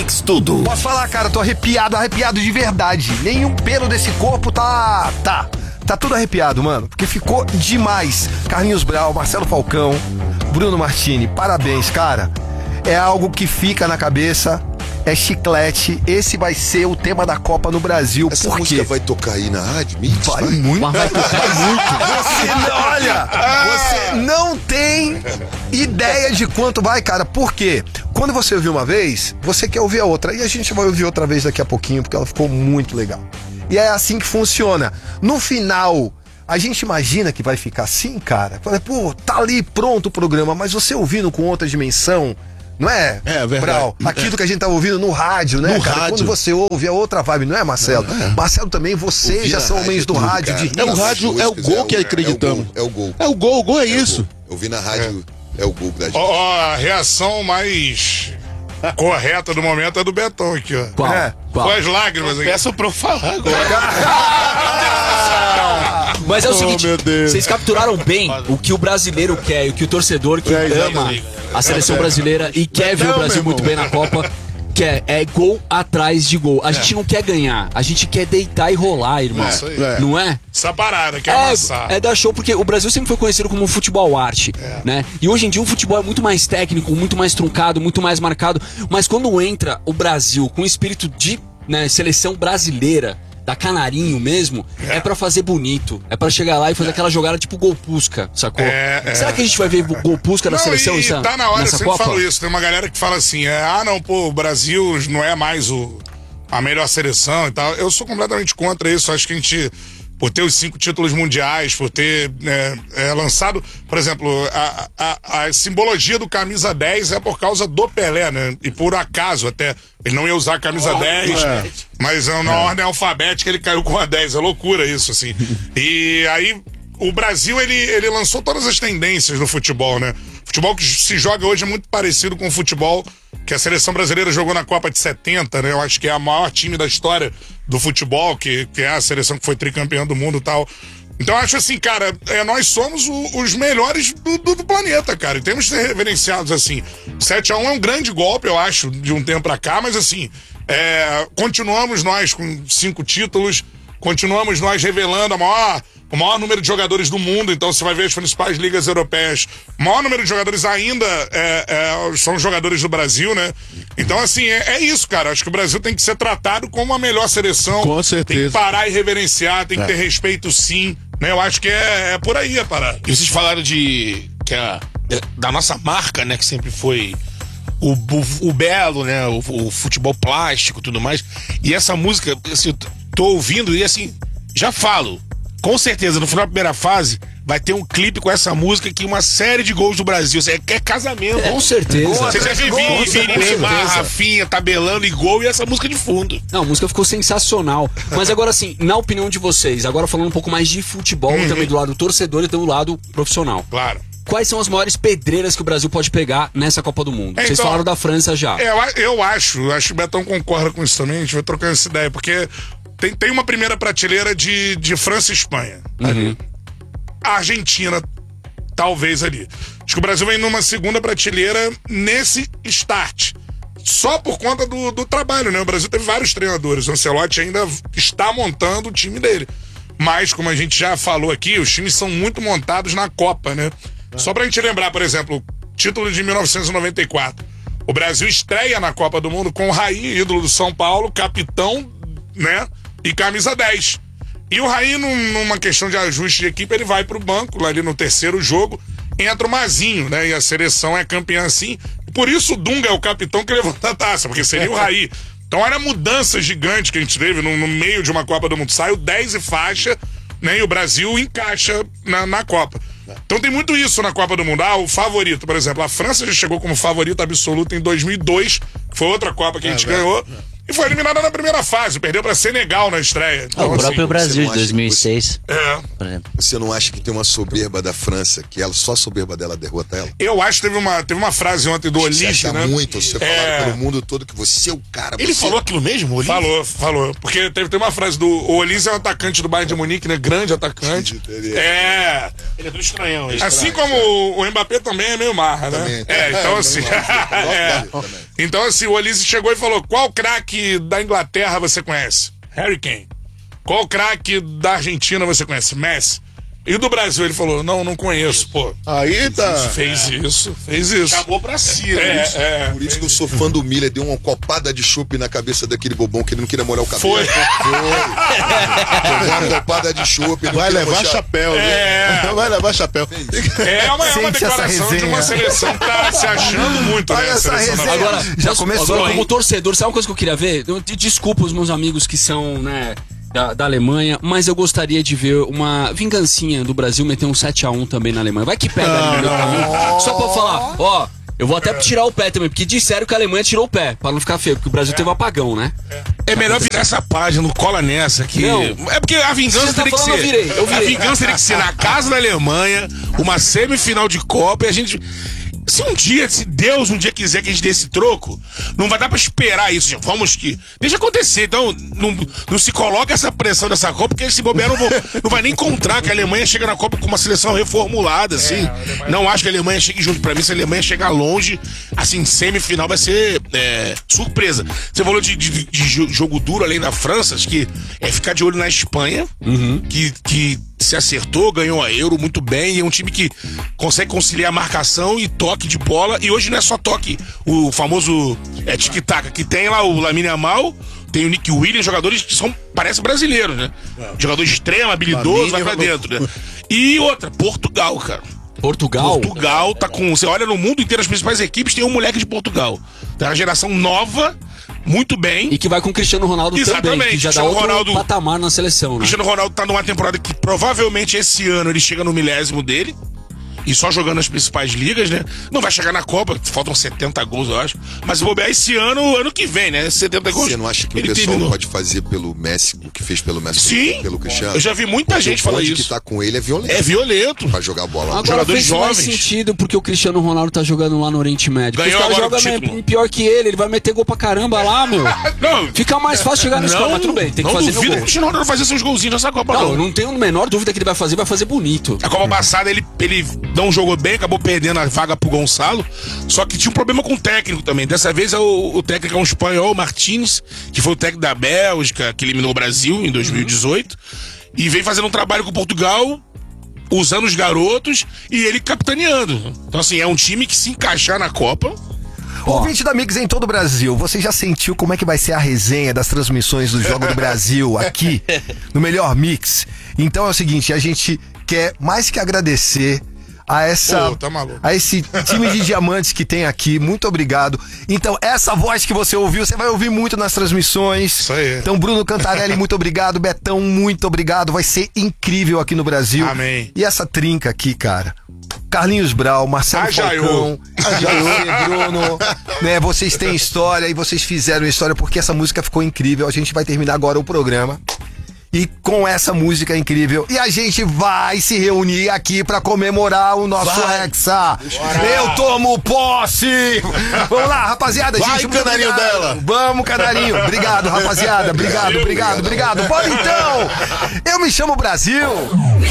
Mix Tudo. Posso falar, cara, tô arrepiado de verdade. Nenhum pelo desse corpo tá tudo arrepiado, mano, porque ficou demais. Carlinhos Brau, Marcelo Falcão, Bruno Martini, parabéns, cara. É algo que fica na cabeça, é chiclete. Esse vai ser o tema da Copa no Brasil. Essa Por música quê? vai tocar aí na rádio? Mix? Vai muito. Vai tocar muito. Você não tem ideia de quanto vai, cara. Por quê? Quando você ouviu uma vez, você quer ouvir a outra. E a gente vai ouvir outra vez daqui a pouquinho, porque ela ficou muito legal. E é assim que funciona. No final, a gente imagina que vai ficar assim, cara. Fala, pô, tá ali pronto o programa, mas você ouvindo com outra dimensão, não é? É verdade. Brau, aquilo que a gente tá ouvindo no rádio, né, No cara? rádio. Quando você ouve é outra vibe, não é, Marcelo? Marcelo também, vocês Ouvir já na são rádio homens do tudo, rádio, cara. de É o rimas. rádio, é o gol que acreditamos. É o gol. É o gol é isso. Eu vi na rádio, é o gol da gente. A reação mais correta do momento é do Betão aqui, ó. Qual? É. Com as lágrimas aqui. Peço pra eu falar agora. Mas é o seguinte, meu Deus. vocês capturaram bem o que o brasileiro quer e o que o torcedor que ama a seleção brasileira e quer ver o Brasil muito bem na Copa quer. É gol atrás de gol. A gente não quer ganhar, a gente quer deitar e rolar, irmão. Isso aí. Não é? Essa parada, quer amassar. É dar show, porque o Brasil sempre foi conhecido como um futebol arte, né? E hoje em dia o futebol é muito mais técnico, muito mais truncado, muito mais marcado. Mas quando entra o Brasil com o espírito de seleção brasileira, da Canarinho mesmo, é pra fazer bonito. É pra chegar lá e fazer aquela jogada tipo gol Pusca, sacou? Será que a gente vai ver gol Pusca da seleção e tá na hora, eu nessa sempre Copa? falo isso. Tem uma galera que fala assim, não, pô, o Brasil não é mais a melhor seleção e tal. Eu sou completamente contra isso. Acho que a gente, por ter os 5 títulos mundiais, por ter lançado, por exemplo, a simbologia do camisa 10 é por causa do Pelé, né? E por acaso até, ele não ia usar a camisa 10, mas na ordem alfabética ele caiu com a 10, é loucura isso, assim. E aí, o Brasil, ele lançou todas as tendências no futebol, né? O futebol que se joga hoje é muito parecido com o futebol que a seleção brasileira jogou na Copa de 70, né? Eu acho que é a maior time da história do futebol, que é a seleção que foi tricampeã do mundo e tal. Então eu acho assim, cara, nós somos os melhores do planeta, cara, e temos que ser reverenciados assim. 7-1 é um grande golpe, eu acho, de um tempo pra cá, mas assim, continuamos nós com 5 títulos, continuamos nós revelando o maior número de jogadores do mundo. Então você vai ver as principais ligas europeias, o maior número de jogadores ainda são jogadores do Brasil, né? Então assim, é isso, cara. Acho que o Brasil tem que ser tratado como a melhor seleção. Com certeza. Tem que parar e reverenciar, tem que ter respeito, sim, né? Eu acho que é por aí a parada. E vocês falaram da nossa marca, né, que sempre foi o belo, né, o futebol plástico e tudo mais. E essa música, assim, eu tô ouvindo e assim, já falo, com certeza, no final da primeira fase, vai ter um clipe com essa música que uma série de gols do Brasil. É casamento. Com certeza. Você já viu Neymar, Rafinha, tabelando e gol e essa música de fundo. Não, a música ficou sensacional. Mas agora assim, na opinião de vocês, agora falando um pouco mais de futebol, também do lado torcedor e do lado profissional. Claro. Quais são as maiores pedreiras que o Brasil pode pegar nessa Copa do Mundo? Vocês Então, falaram da França já. Eu acho que o Betão concorda com isso também, a gente vai trocando essa ideia, porque tem uma primeira prateleira de França e Espanha. Ali. A Argentina, talvez ali. Acho que o Brasil vem numa segunda prateleira nesse start. Só por conta do trabalho, né? O Brasil teve vários treinadores. O Ancelotti ainda está montando o time dele. Mas, como a gente já falou aqui, os times são muito montados na Copa, né? Só pra gente lembrar, por exemplo, título de 1994. O Brasil estreia na Copa do Mundo com o Raí, ídolo do São Paulo, capitão, né? E camisa 10. E o Raí, numa questão de ajuste de equipe, ele vai pro banco, lá ali no terceiro jogo, entra o Mazinho, né? E a seleção é campeã assim. Por isso o Dunga é o capitão que levanta a taça, porque seria o Raí. Então era mudança gigante que a gente teve no meio de uma Copa do Mundo. Sai o 10 e faixa, né? E o Brasil encaixa na Copa. Então tem muito isso na Copa do Mundo. O favorito, por exemplo, a França já chegou como favorito absoluto em 2002, que foi outra Copa que a gente ganhou. e foi eliminada na primeira fase, perdeu pra Senegal na estreia. Então, O próprio Brasil você de não acha que 2006, por exemplo. Você não acha que tem uma soberba da França, que ela, só a soberba dela derrota ela? eu acho que teve uma frase ontem do Você Olise, acha né? muito, você falaram pelo mundo todo que você é o cara. Ele você... falou aquilo mesmo, Olívio? Falou. Porque teve uma frase do o Olise é um atacante do Bayern de Munique, né? Grande atacante. Ele Ele é do estranhão. Assim como o Mbappé também é meio marra, né? Também. Então assim. Então assim, o Olise chegou e falou: qual craque da Inglaterra você conhece? Harry Kane. Qual craque da Argentina você conhece? Messi. E do Brasil ele falou: não conheço, pô. Aí tá. Fez isso. Acabou pra si, né? Por isso que eu sou fã do Miller, deu uma copada de chope na cabeça daquele bobão que ele não queria molhar o cabelo. Foi. Deu uma copada de chope. ele não Vai queria levar mochar. chapéu, né? Vai levar chapéu. É uma Sente essa declaração de resenha. uma seleção que tá se achando muito, Olha né? essa Seleção resenha. nacional. Agora, Já posso- começou, agora, hein? como torcedor, sabe uma coisa que eu queria ver? Desculpa os meus amigos que são, né, da Alemanha, mas eu gostaria de ver uma vingancinha do Brasil meter um 7-1 também na Alemanha. Vai que pega ali no meio do caminho. Só pra falar, ó, eu vou até tirar o pé também, porque disseram que a Alemanha tirou o pé, pra não ficar feio, porque o Brasil teve um apagão, né? É melhor virar essa página, não cola nessa que. Não. É porque a vingança Você tá teria que falando, ser. eu virei. A vingança teria que ser na casa da Alemanha, uma semifinal de Copa e a gente. Se Deus um dia quiser que a gente dê esse troco, não vai dar pra esperar isso, gente. Vamos que. Deixa acontecer. Então, não se coloca essa pressão dessa Copa, porque esse bobear não vai nem encontrar que a Alemanha chega na Copa com uma seleção reformulada, assim. Não acho que a Alemanha chegue junto. Pra mim, se a Alemanha chegar longe, assim, semifinal vai ser surpresa. Você falou de jogo duro além da França, acho que é ficar de olho na Espanha, que se acertou, ganhou a Euro muito bem, e é um time que consegue conciliar marcação e toque de bola, e hoje não é só toque, o famoso tic-tac, que tem lá o Lamine Yamal, tem o Nick Williams, jogadores que parecem brasileiros, né? Jogador extremo, habilidoso, vai pra dentro, né? E outra, Portugal, cara. Portugal tá com... Você olha no mundo inteiro, as principais equipes, tem um moleque de Portugal. Tem uma geração nova, muito bem. E que vai com o Cristiano Ronaldo também, Exatamente, que já dá Cristiano outro Ronaldo- patamar na seleção, né? Cristiano Ronaldo tá numa temporada que provavelmente esse ano ele chega no milésimo dele. E só jogando nas principais ligas, né? Não vai chegar na Copa, faltam 70 gols, eu acho. Mas vou bobear esse ano que vem, né? 70 gols. Você não acha que o ele pessoal terminou. pode fazer pelo Messi, o que fez pelo Messi, Sim, pelo Cristiano? eu já vi muita Porque gente o falar bonde isso. que tá com ele é violento. É violento. Pra jogar bola. Agora Jogadores fez mais jovens. sentido porque o Cristiano Ronaldo tá jogando lá no Oriente Médio. Porque Ganhou os caras agora o jogam título. pior que ele vai meter gol pra caramba lá, meu. Não, Fica mais fácil chegar nesse Copa, mas tudo bem, tem que não fazer meu duvido que o gol. Cristiano Ronaldo fazer seus golzinhos nessa Copa, Não, não. eu não tenho a menor dúvida que ele vai fazer bonito. A Copa passada ele não jogou bem, acabou perdendo a vaga pro Gonçalo. Só que tinha um problema com o técnico também. Dessa vez o técnico é um espanhol, Martínez, que foi o técnico da Bélgica, que eliminou o Brasil em 2018. E vem fazendo um trabalho com Portugal, usando os garotos e ele capitaneando. Então, assim, é um time que se encaixar na Copa. Ouvinte da Mix em todo o Brasil, você já sentiu como é que vai ser a resenha das transmissões do Jogo do Brasil aqui no Melhor Mix? Então é o seguinte, a gente quer mais que agradecer Pô, tá maluco. a esse time de diamantes que tem aqui. Muito obrigado. Então, essa voz que você ouviu, você vai ouvir muito nas transmissões. Isso aí. Então, Bruno Cantarelli, muito obrigado. Betão, muito obrigado. Vai ser incrível aqui no Brasil. Amém. E essa trinca aqui, cara. Carlinhos Brau, Marcelo Falcão, você, Bruno, né? Vocês têm história e vocês fizeram história porque essa música ficou incrível. A gente vai terminar agora o programa e com essa música incrível. E a gente vai se reunir aqui pra comemorar o nosso Hexa. Eu tomo posse! Vamos lá, rapaziada. Vai, gente, muito canarinho obrigado. dela. Vamos, canarinho. Obrigado, rapaziada. Obrigado. Bora então. Eu me chamo Brasil.